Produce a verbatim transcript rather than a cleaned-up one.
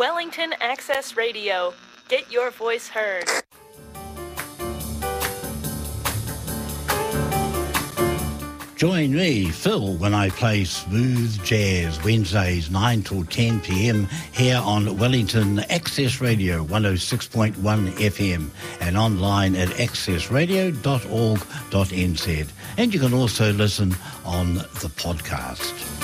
Wellington Access Radio. Get your voice heard. Join me, Phil, when I play smooth jazz Wednesdays nine till ten p.m. here on Wellington Access Radio one oh six point one F M and online at access radio dot org dot n z. And you can also listen on the podcast.